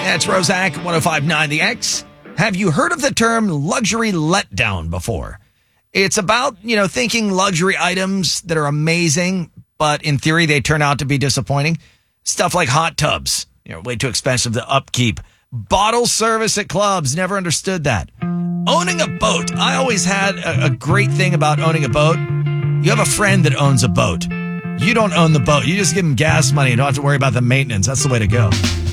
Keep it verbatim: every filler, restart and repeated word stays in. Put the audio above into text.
It's Rosak, one oh five point nine The X. Have you heard of the term luxury letdown before? It's about, you know, thinking luxury items that are amazing, but in theory, they turn out to be disappointing. Stuff like hot tubs, you know, way too expensive to upkeep. Bottle service at clubs, never understood that. Owning a boat. I always had a, a great thing about owning a boat. You have a friend that owns a boat. You don't own the boat. You just give them gas money and don't have to worry about the maintenance. That's the way to go.